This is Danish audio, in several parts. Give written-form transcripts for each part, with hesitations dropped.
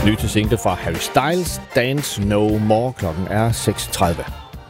Nyeste single fra Harry Styles, Dance No More. Klokken er 6:30.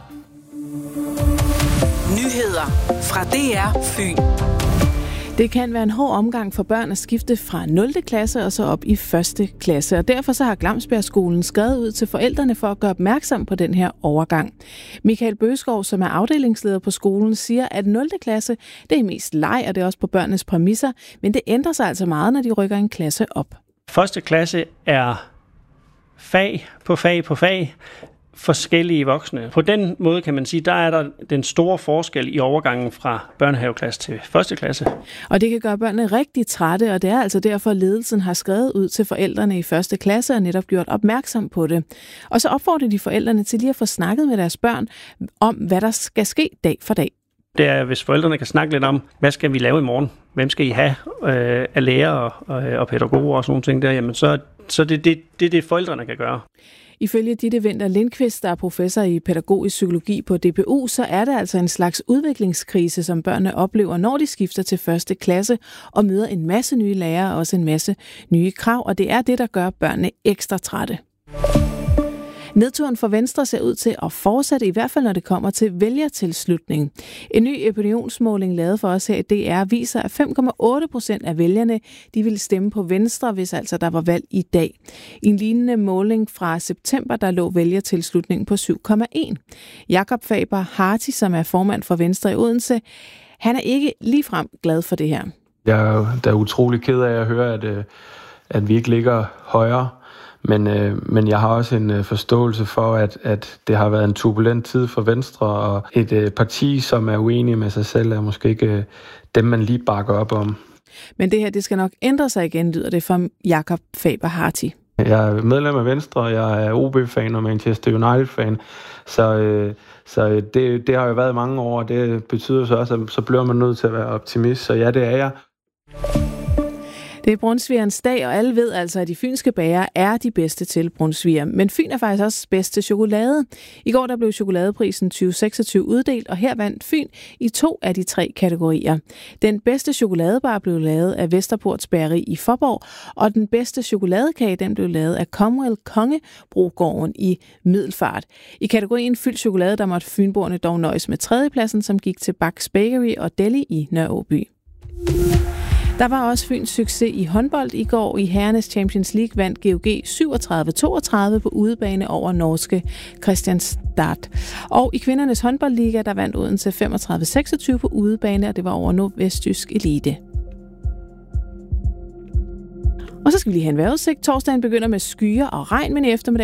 Nyheder fra DR Fyn. Det kan være en hård omgang for børn at skifte fra 0. klasse og så op i 1. klasse, og derfor så har Glamsbjergskolen skrevet ud til forældrene for at gøre opmærksom på den her overgang. Michael Bøgeskov, som er afdelingsleder på skolen, siger, at 0. klasse det er mest leg, og det er også på børnenes præmisser, men det ændrer sig altså meget, når de rykker en klasse op. 1. klasse er fag på fag på fag, forskellige voksne. På den måde kan man sige, der er der den store forskel i overgangen fra børnehaveklasse til 1. klasse. Og det kan gøre børnene rigtig trætte, og det er altså derfor, ledelsen har skrevet ud til forældrene i 1. klasse og netop gjort opmærksom på det. Og så opfordrer de forældrene til lige at få snakket med deres børn om, hvad der skal ske dag for dag. Det er, hvis forældrene kan snakke lidt om, hvad skal vi lave i morgen? Hvem skal I have af lærere og pædagoger og sådan nogle ting der? Jamen, så det forældrene kan gøre. Ifølge Ditte Winther Lindqvist, der er professor i pædagogisk psykologi på DPU, så er det altså en slags udviklingskrise, som børnene oplever, når de skifter til 1. klasse og møder en masse nye lærere og også en masse nye krav, og det er det, der gør børnene ekstra trætte. Nedturen for Venstre ser ud til at fortsætte, i hvert fald når det kommer til vælgertilslutning. En ny opinionsmåling lavet for os her i DR viser, at 5,8% af vælgerne de ville stemme på Venstre, hvis altså der var valg i dag. I en lignende måling fra september, der lå vælgertilslutningen på 7,1. Jakob Faber Harti, som er formand for Venstre i Odense, han er ikke ligefrem glad for det her. Jeg er da utrolig ked af at høre, at vi ikke ligger højere. Men jeg har også en forståelse for, at det har været en turbulent tid for Venstre, og et parti, som er uenig med sig selv, er måske ikke dem, man lige bakker op om. Men det her, det skal nok ændre sig igen, lyder det fra Jakob Faber Harti. Jeg er medlem af Venstre, jeg er OB-fan og Manchester United-fan, så det har jo været mange år, og det betyder så også, at så bliver man nødt til at være optimist, så ja, det er jeg. Det er brunsvigerens dag, og alle ved altså, at de fynske bager er de bedste til brunsviger. Men Fyn er faktisk også bedst til chokolade. I går der blev chokoladeprisen 2026 uddelt, og her vandt Fyn i 2 af de 3 kategorier. Den bedste chokoladebar blev lavet af Vesterports Bageri i Fåborg, og den bedste chokoladekage den blev lavet af Comwell Kongebrogården i Middelfart. I kategorien fyldt chokolade, der måtte fynboerne dog nøjes med 3. pladsen, som gik til Bachs Bakery og Deli i Nørre-Åby. Der var også Fyns succes i håndbold i går. I herrenes Champions League vandt GOG 37-32 på udebane over norske Kristianstad. Og i kvindernes håndboldliga, der vandt Odense 35-26 på udebane, og det var over Nordvestjysk Elite. Og så skal vi lige have en vejrudsigt. Torsdagen begynder med skyer og regn, men i eftermiddag